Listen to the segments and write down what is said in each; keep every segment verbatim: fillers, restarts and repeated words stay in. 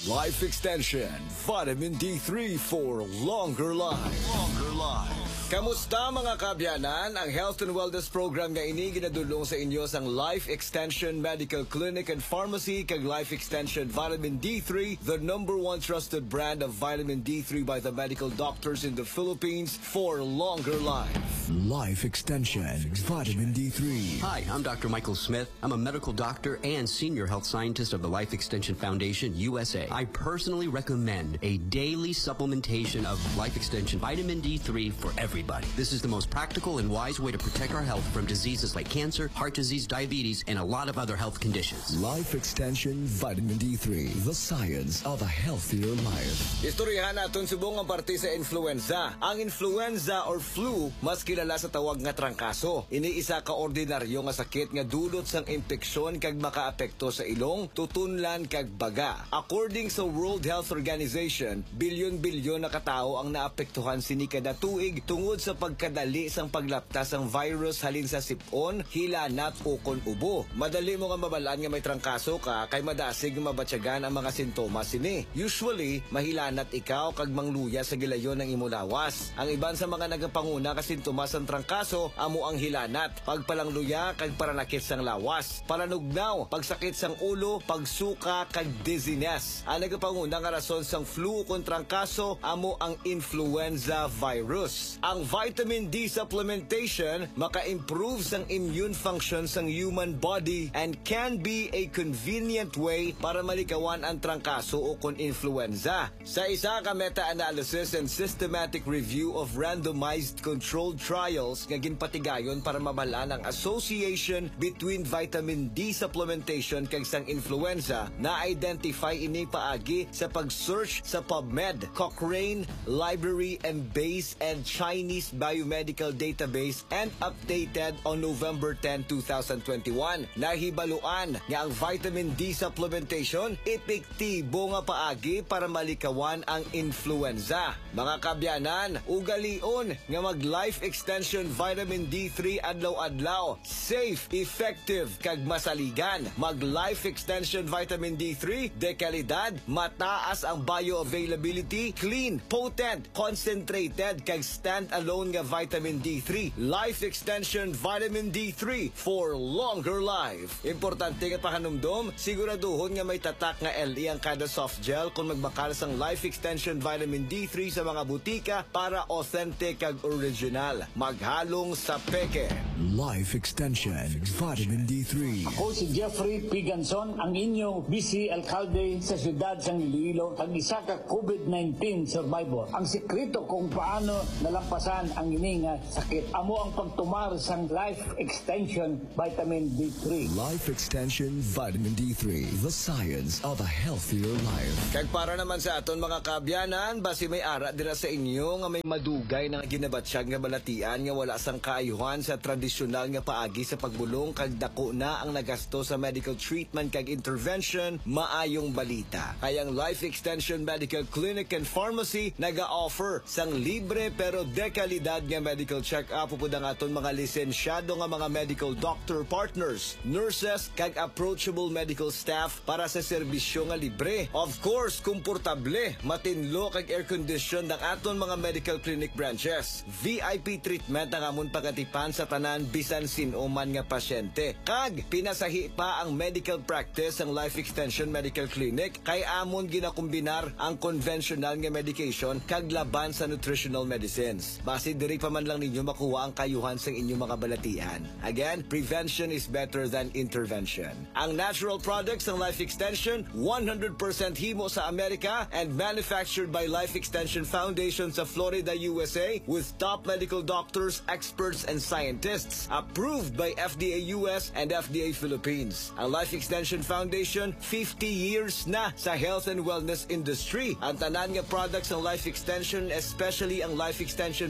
Life Extension, Vitamin D three for longer life. Longer life. Kamusta mga kabyanan? Ang Health and Wellness Program nga ini ginadulong sa inyo sang Life Extension Medical Clinic and Pharmacy kag Life Extension Vitamin D three, the number one trusted brand of vitamin D three by the medical doctors in the Philippines for longer life. Life Extension Vitamin D three. Hi, I'm Doctor Michael Smith. I'm a medical doctor and senior health scientist of the Life Extension Foundation, U S A. I personally recommend a daily supplementation of Life Extension Vitamin D three for everybody. This is the most practical and wise way to protect our health from diseases like cancer, heart disease, diabetes, and a lot of other health conditions. Life Extension Vitamin D three, the science of a healthier life. Istoryahan natin subong ang parte sa influenza. Ang influenza or flu, mas kilala sa tawag nga trangkaso. Ini isa ka ordinaryo nga sakit nga dulot sang impeksyon kag makaapekto sa ilong, tutunlan kag baga. According sa World Health Organization, bilyon-bilyon na katao ang naapektuhan sini kada tuig tungod sa pagkadali sang paglaptas sang virus halin sa sipon, hilanat o kon ubo. Madali mo nga mabalaan nga may trangkaso ka kay madasig mabatyagan ang mga sintomas sini. Usually, mahilanat ikaw kag mangluya sa gilayon ng imulawas. Ang iban sa mga nagapanguna ka sintomas sang trangkaso amo ang hilanat, pagpalangluya kag paranakit sang lawas, palanugnaw, pagsakit sang ulo, pagsuka kag dizziness. Ang nagapanguna nga rason sang flu kon trangkaso amo ang influenza virus. Ang vitamin D supplementation maka-improve sang immune function sang human body and can be a convenient way para malikawan ang trangkaso o kon influenza. Sa isa ka meta-analysis and systematic review of randomized controlled trials nga ginpatigayon para mabalaan ang association between vitamin D supplementation kag sang influenza, na-identify ini paagi sa pag-search sa PubMed, Cochrane Library and Base and Chinese Biomedical Database and updated on November tenth, twenty twenty-one. Nahibaluan nga ang vitamin D supplementation epektibo nga paagi para malikawan ang influenza. Mga kabyanan, ugalion nga mag-Life Extension Vitamin D three adlaw-adlaw. Safe, effective, kag masaligan. Mag-Life Extension Vitamin D three, de kalidad, mataas ang bioavailability, clean, potent, concentrated, kag stand-alone nga vitamin D three. Life Extension Vitamin D three for longer life. Importante nga pahanumdom, siguraduhon nga may tatak nga L E ang kada soft gel kung magbakal sang Life Extension Vitamin D three sa mga butika para authentic kag original. Maghalong sa peke. Life Extension Vitamin D three. Ako si Jeffrey Piganson, ang inyong Vice Alcalde sa siyudad sang Iloilo, kag isa ka COVID nineteen survivor. Ang sekreto kung paano nalampasan ang ini nga sakit amo ang pagtumar sang Life Extension Vitamin D three. Life Extension Vitamin D three, the science of a healthier life. Kag para naman sa aton mga kabyanan, basi may ara dira sa inyo nga may madugay na ginabatsyag nga balatian nga wala sang kaayuhan sa tradisyonal nga paagi sa pagbulong kag dako na ang nagasto sa medical treatment kag intervention, maayong balita. Kay ang Life Extension Medical Clinic and Pharmacy naga-offer sang libre pero dekalidad nga medical check-up upod ang aton mga lisensyado nga mga medical doctor partners, nurses kag approachable medical staff para sa serbisyo nga libre. Of course, komportable, matinlo kag air-conditioned ang aton mga medical clinic branches. V I P treatment ang amon pagatipan sa tanan bisan sinuman nga pasyente. Kag pinasahi pa ang medical practice ang Life Extension Medical Clinic kay amon ginakombinar ang conventional nga medication kag laban sa nutritional medicines. Base diri pa man lang ninyo makuha ang kayuhan sa inyong mga balatian. Again, prevention is better than intervention. Ang natural products ng Life Extension, one hundred percent himo sa Amerika and manufactured by Life Extension Foundation sa Florida, U S A with top medical doctors, experts, and scientists. Approved by F D A U S and F D A Philippines. Ang Life Extension Foundation, fifty years na sa health and wellness industry. Ang tanan nga products ng Life Extension, especially ang Life Extension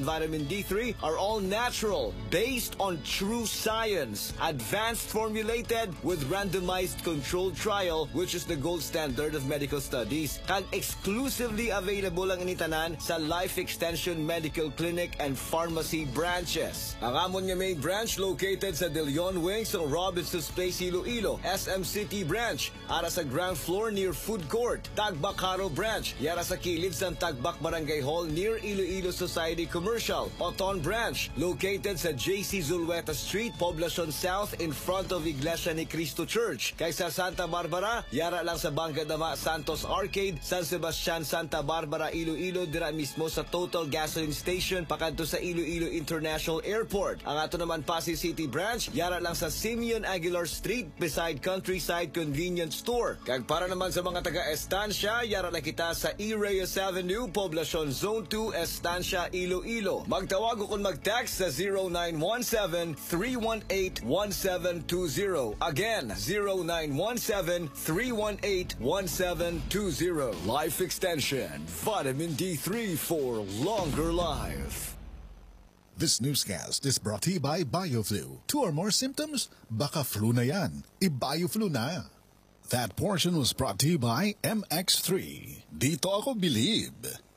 and vitamin D three are all natural, based on true science, advanced formulated with randomized controlled trial, which is the gold standard of medical studies. Kag exclusively available ang initanan sa Life Extension Medical Clinic and Pharmacy branches. Ang amon nga main branch located sa De Leon Wing sa Robinson's Place, Iloilo. S M City branch ara sa ground floor near Food Court. Tagbak Haro branch yara sa kilid sa Tagbak Barangay Hall near Iloilo Society Commercial. Oton branch located sa J C Zulueta Street, Poblacion South in front of Iglesia ni Cristo Church. Kaysa Santa Barbara yara lang sa Bangka Dama Santos Arcade, San Sebastian, Santa Barbara, Iloilo, dira mismo sa Total Gasoline Station pakanto sa Iloilo International Airport. Ang ato naman Pasig City branch yara lang sa Simeon Aguilar Street beside Countryside Convenience Store. Kag para naman sa mga taga Estancia, yara na kita sa E. Reyes Avenue, Poblacion Zone two, Estancia, Iloilo. Magtawag o kung mag-text sa zero nine one seven, three one eight, one seven two zero. Again, zero nine one seven, three one eight, one seven two zero. Life Extension, vitamin D three for longer life. This newscast is brought to you by BioFlu. Two or more symptoms? Baka flu na yan. I-BioFlu na. That portion was brought to you by M X three. Dito ako believe.